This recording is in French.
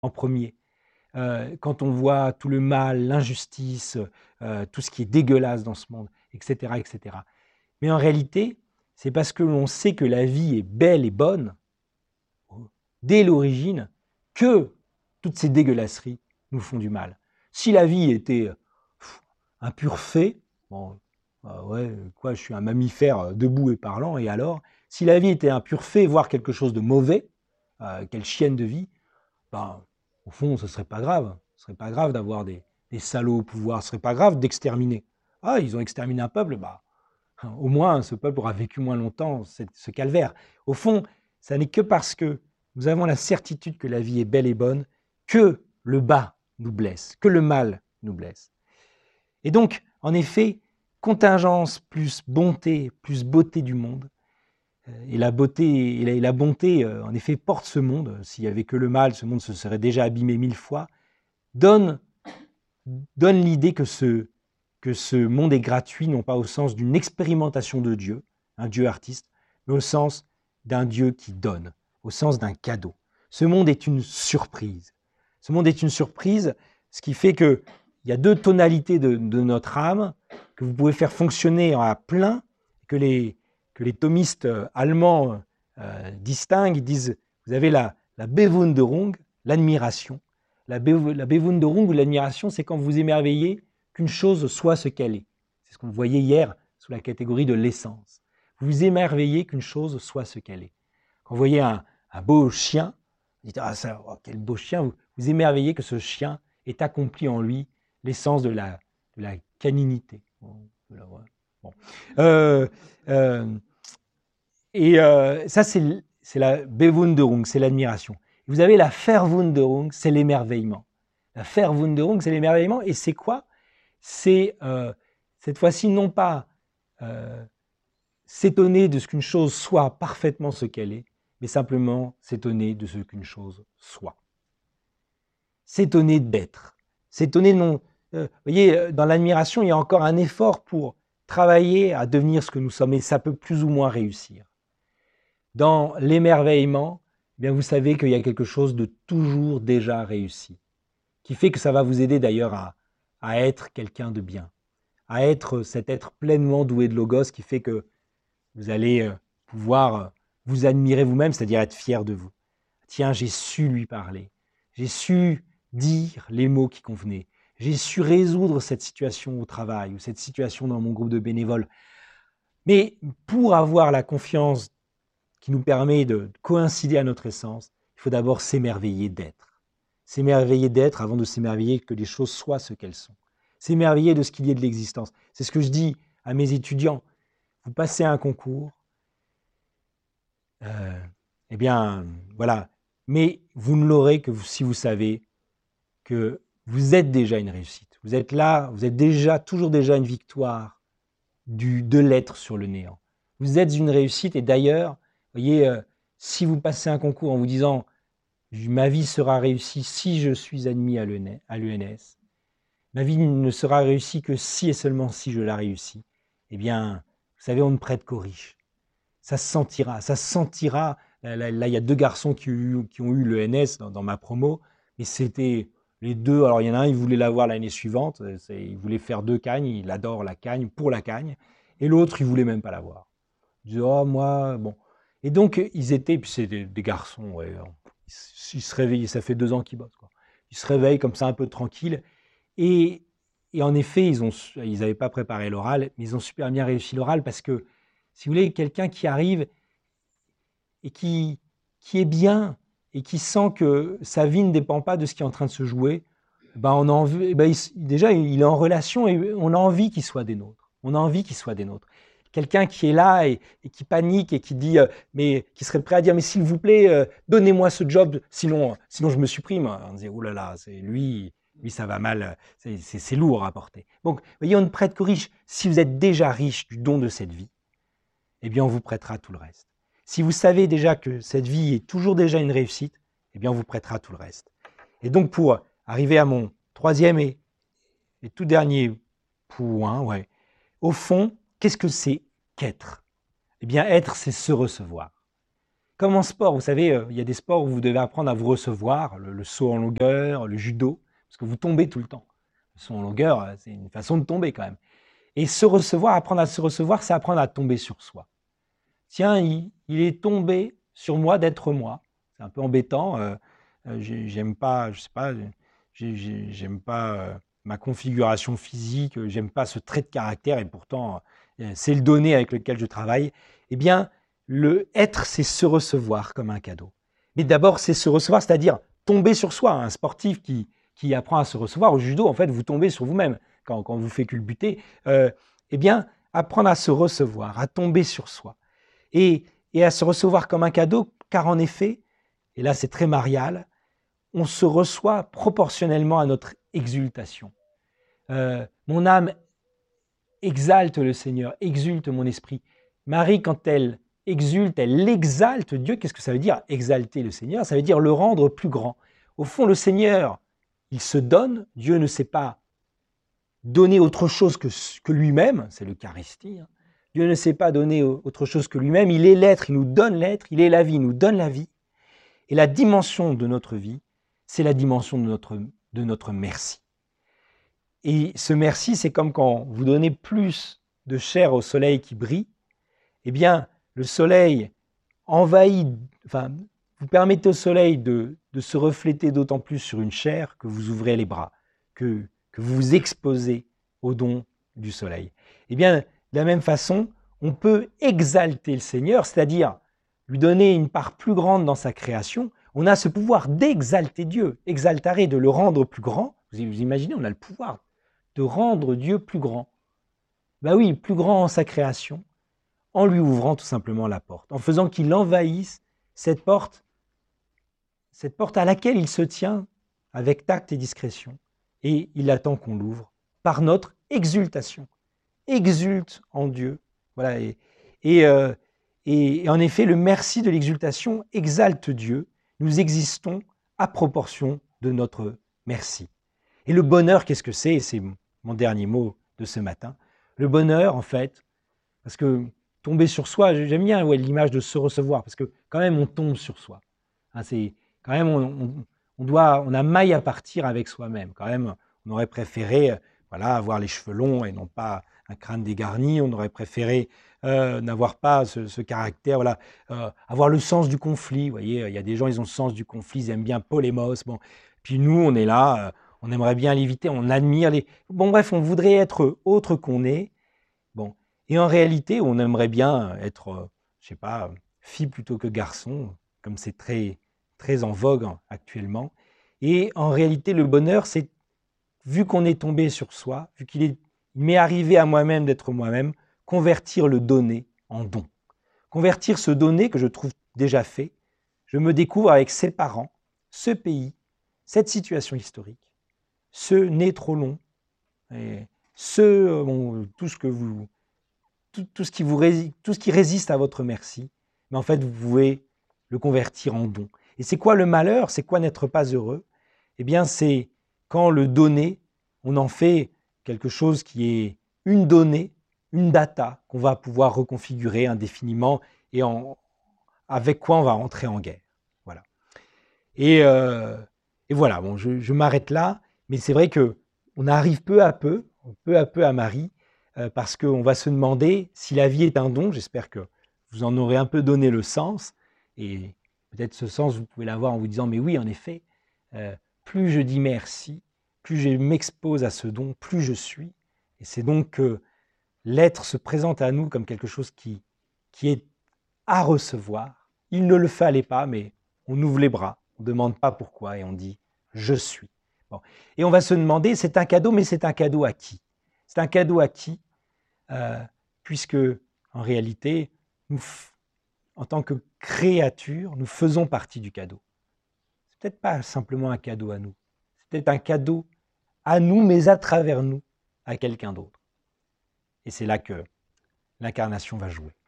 en premier. Quand on voit tout le mal, l'injustice, tout ce qui est dégueulasse dans ce monde, etc., etc. Mais en réalité, c'est parce que l'on sait que la vie est belle et bonne, dès l'origine, que toutes ces dégueulasseries nous font du mal. Si la vie était un pur fait, bon, ouais, quoi, je suis un mammifère debout et parlant, et alors, si la vie était un pur fait, voire quelque chose de mauvais, quelle chienne de vie, ben, au fond, ce serait pas grave. Ce serait pas grave d'avoir des salauds au pouvoir, ce serait pas grave d'exterminer. Ah, ils ont exterminé un peuple, bah, au moins ce peuple aura vécu moins longtemps ce calvaire. Au fond, ça n'est que parce que nous avons la certitude que la vie est belle et bonne que le bas nous blesse, que le mal nous blesse. Et donc, en effet, contingence plus bonté, plus beauté du monde, et la beauté et la bonté, en effet, portent ce monde. S'il n'y avait que le mal, ce monde se serait déjà abîmé 1000 fois, donne l'idée que ce monde est gratuit, non pas au sens d'une expérimentation de Dieu, un Dieu artiste, mais au sens d'un Dieu qui donne, au sens d'un cadeau. Ce monde est une surprise. Ce monde est une surprise, ce qui fait qu'il y a deux tonalités de notre âme que vous pouvez faire fonctionner à plein, que les thomistes allemands distinguent, ils disent, vous avez la Bewunderung, l'admiration. La Bewunderung ou l'admiration, c'est quand vous émerveillez qu'une chose soit ce qu'elle est. C'est ce qu'on voyait hier sous la catégorie de l'essence. Vous vous émerveillez qu'une chose soit ce qu'elle est. Quand vous voyez un beau chien, vous dites, ah, ça, oh, quel beau chien, vous émerveillez que ce chien ait accompli en lui l'essence de la caninité. Bon. Ça, c'est la Bewunderung, c'est l'admiration. Vous avez la Verwunderung, c'est l'émerveillement. La Verwunderung, c'est l'émerveillement, et c'est quoi? C'est cette fois-ci non pas s'étonner de ce qu'une chose soit parfaitement ce qu'elle est, mais simplement s'étonner de ce qu'une chose soit. S'étonner d'être. S'étonner non. Vous voyez, dans l'admiration, il y a encore un effort pour travailler à devenir ce que nous sommes, et ça peut plus ou moins réussir. Dans l'émerveillement, eh bien vous savez qu'il y a quelque chose de toujours déjà réussi, qui fait que ça va vous aider d'ailleurs à être quelqu'un de bien, à être cet être pleinement doué de logos qui fait que vous allez pouvoir vous admirer vous-même, c'est-à-dire être fier de vous. Tiens, j'ai su lui parler, j'ai su dire les mots qui convenaient, j'ai su résoudre cette situation au travail ou cette situation dans mon groupe de bénévoles. Mais pour avoir la confiance qui nous permet de coïncider à notre essence, il faut d'abord s'émerveiller d'être. S'émerveiller d'être avant de s'émerveiller que les choses soient ce qu'elles sont. S'émerveiller de ce qu'il y ait de l'existence. C'est ce que je dis à mes étudiants. Vous passez un concours, eh bien, voilà. Mais vous ne l'aurez que si vous savez que vous êtes déjà une réussite. Vous êtes là, vous êtes déjà, toujours déjà une victoire de l'être sur le néant. Vous êtes une réussite, et d'ailleurs, vous voyez, si vous passez un concours en vous disant « ma vie sera réussie si je suis admis à l'UNS », ma vie ne sera réussie que si et seulement si je la réussis, eh bien, vous savez, on ne prête qu'aux riches. Ça se sentira, ça se sentira. Là, il y a 2 garçons qui ont eu l'ENS dans ma promo, mais c'était les 2. Alors, il y en a un, il voulait l'avoir l'année suivante, il voulait faire 2 cagnes, il adore la cagne pour la cagne, et l'autre, il voulait même pas l'avoir. Il disait, oh, moi, bon. Et donc, ils étaient, puis c'est des garçons, ouais, ils se réveillent, ça fait 2 ans qu'ils bossent, quoi. Ils se réveillent comme ça, un peu tranquilles, et en effet, ils n'avaient pas préparé l'oral, mais ils ont super bien réussi l'oral parce que, si vous voulez, quelqu'un qui arrive et qui est bien et qui sent que sa vie ne dépend pas de ce qui est en train de se jouer, ben on a envie, ben déjà, il est en relation et on a envie qu'il soit des nôtres. On a envie qu'il soit des nôtres. Quelqu'un qui est là et qui panique et qui dit, mais qui serait prêt à dire, mais s'il vous plaît, donnez-moi ce job, sinon je me supprime. On disait, oh là là, c'est lui, ça va mal, c'est lourd à porter. Donc, vous voyez, on ne prête qu'aux riches. Si vous êtes déjà riche du don de cette vie, eh bien, on vous prêtera tout le reste. Si vous savez déjà que cette vie est toujours déjà une réussite, eh bien, on vous prêtera tout le reste. Et donc, pour arriver à mon troisième et tout dernier point, ouais, au fond, qu'est-ce que c'est qu'être? Eh bien, être, c'est se recevoir. comme en sport, vous savez, il y a des sports où vous devez apprendre à vous recevoir, le saut en longueur, le judo, parce que vous tombez tout le temps. Le saut en longueur, c'est une façon de tomber quand même. Et se recevoir, apprendre à se recevoir, c'est apprendre à tomber sur soi. Tiens, il est tombé sur moi d'être moi. C'est un peu embêtant. J'aime pas, je sais pas, j'aime pas ma configuration physique, j'aime pas ce trait de caractère et pourtant c'est le donné avec lequel je travaille. Eh bien, le être, c'est se recevoir comme un cadeau. Mais d'abord, c'est se recevoir, c'est-à-dire tomber sur soi. Un sportif qui apprend à se recevoir au judo, en fait, vous tombez sur vous-même quand vous faites culbuter. Eh bien, apprendre à se recevoir, à tomber sur soi et à se recevoir comme un cadeau, car en effet, et là c'est très marial, on se reçoit proportionnellement à notre exultation. Mon âme exalte le Seigneur, exulte mon esprit. Marie, quand elle exulte, elle exalte Dieu. Qu'est-ce que ça veut dire, exalter le Seigneur? Ça veut dire le rendre plus grand. Au fond, le Seigneur, il se donne. Dieu ne sait pas donner autre chose que lui-même, c'est l'Eucharistie. Dieu ne sait pas donner autre chose que lui-même. Il est l'être, il nous donne l'être. Il est la vie, il nous donne la vie. Et la dimension de notre vie, c'est la dimension de notre merci. Et ce merci, c'est comme quand vous donnez plus de chair au soleil qui brille, eh bien, le soleil envahit, enfin, vous permettez au soleil de se refléter d'autant plus sur une chair que vous ouvrez les bras, que vous vous exposez au don du soleil. Eh bien, de la même façon, on peut exalter le Seigneur, c'est-à-dire lui donner une part plus grande dans sa création. On a ce pouvoir d'exalter Dieu, exaltare, de le rendre plus grand. Vous imaginez, on a le pouvoir de rendre Dieu plus grand. Ben oui, plus grand en sa création, en lui ouvrant tout simplement la porte, en faisant qu'il envahisse cette porte à laquelle il se tient avec tact et discrétion. Et il attend qu'on l'ouvre par notre exultation. Exulte en Dieu. Voilà. Et en effet, le merci de l'exultation exalte Dieu. Nous existons à proportion de notre merci. Et le bonheur, qu'est-ce que c'est? C'est mon dernier mot de ce matin. Le bonheur, en fait, parce que tomber sur soi, j'aime bien l'image de se recevoir, parce que quand même on tombe sur soi. C'est quand même on a maille à partir avec soi-même. Quand même, on aurait préféré avoir les cheveux longs et non pas un crâne dégarni. On aurait préféré n'avoir pas ce caractère, avoir le sens du conflit. Vous voyez, il y a des gens, ils ont le sens du conflit, ils aiment bien polémos. Bon, puis nous, on est là, on aimerait bien l'éviter, on admire les. Bon, bref, on voudrait être autre qu'on est. Bon, et en réalité, on aimerait bien être, je sais pas, fille plutôt que garçon, comme c'est très très en vogue actuellement. Et en réalité, le bonheur, c'est, vu qu'on est tombé sur soi, vu il m'est arrivé à moi-même d'être moi-même, convertir le donné en don. Convertir ce donné que je trouve déjà fait, je me découvre avec ses parents, ce pays, cette situation historique, ce nez trop long, et tout ce qui résiste à votre merci, mais en fait, vous pouvez le convertir en don. Et c'est quoi le malheur? C'est quoi n'être pas heureux? Eh bien, c'est quand le donné, on en fait quelque chose qui est une donnée, une data qu'on va pouvoir reconfigurer indéfiniment et avec quoi on va rentrer en guerre. Voilà. Et voilà, bon, je m'arrête là, mais c'est vrai qu'on arrive peu à peu à Marie, parce qu'on va se demander si la vie est un don. J'espère que vous en aurez un peu donné le sens, et peut-être ce sens, vous pouvez l'avoir en vous disant, mais oui, en effet, plus je dis merci, plus je m'expose à ce don, plus je suis. Et c'est donc que l'être se présente à nous comme quelque chose qui est à recevoir. Il ne le fallait pas, mais on ouvre les bras, on ne demande pas pourquoi, et on dit « je suis ». Bon. Et on va se demander, c'est un cadeau, mais c'est un cadeau à qui? C'est un cadeau à qui? Puisque, en réalité, nous, en tant que créature, nous faisons partie du cadeau. C'est peut-être pas simplement un cadeau à nous, c'est peut-être un cadeau à nous, mais à travers nous, à quelqu'un d'autre. Et c'est là que l'incarnation va jouer.